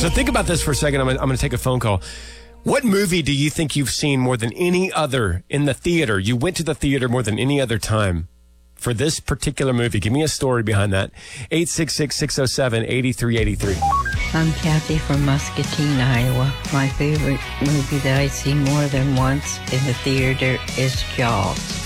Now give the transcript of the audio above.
So think about this for a second. I'm going to take a phone call. What movie do you think you've seen more than any other in the theater? You went to the theater more than any other time for this particular movie. Give me a story behind that. 866-607-8383. I'm Kathy from Muscatine, Iowa. My favorite movie that I see more than once in the theater is Jaws.